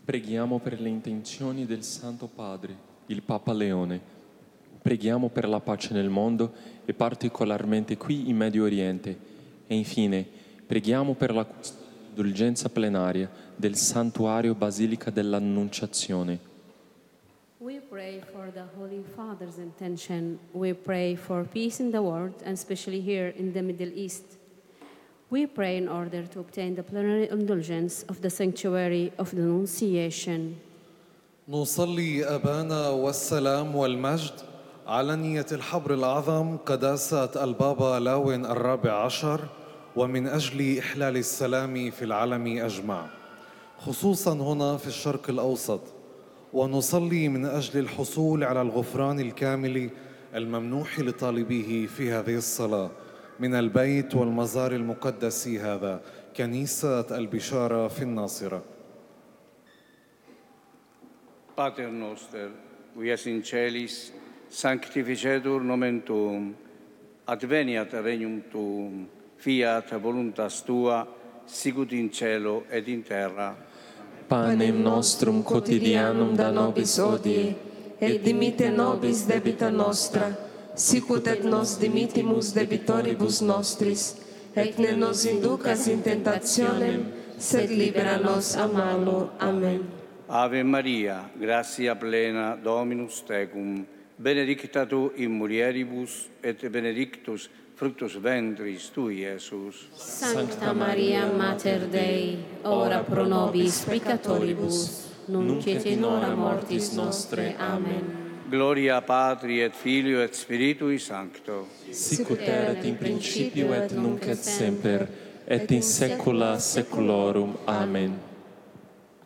Preghiamo per le intenzioni del Santo Padre, il Papa Leone. Preghiamo per la pace nel mondo e particolarmente qui in Medio Oriente. E infine, preghiamo per la indulgenza plenaria del Santuario Basilica dell'Annunciazione. We pray for the Holy Father's intention. We pray for peace in the world, and especially here in the Middle East. We pray in order to obtain the plenary indulgence of the sanctuary of the Annunciation. نصلي أبانا والسلام والمجد على نية الحبر الأعظم قداسة البابا لاون الرابع عشر، ومن أجل إحلال السلام في العالم أجمع، خصوصا هنا في الشرق الأوسط. ونصلي من أجل الحصول على الغفران الكامل الممنوح لطالبيه في هذه الصلاة من البيت والمزار المقدس هذا، كنيسة البشارة في الناصرة. Pater noster, qui es in celis, sanctificetur nomen tuum, adveniat regnum tuum, fiat voluntas tua, sicut in cielo et in terra. Panem nostrum quotidianum da nobis hodie, et dimitte nobis debita nostra, sicut et nos dimittimus debitoribus nostris, et ne nos inducas in tentationem, sed libera nos a malo. Amen. Ave Maria, gratia plena, Dominus tecum, benedicta tu in mulieribus, et benedictus fructus ventris tui, Iesus. Sancta Maria, Mater Dei, ora pro nobis peccatoribus, nunc et in hora mortis nostre. Amen. Gloria Patri et Filio et Spiritui Sancto. Sicut erat in principio et nunc et semper, et in saecula saeculorum. Amen.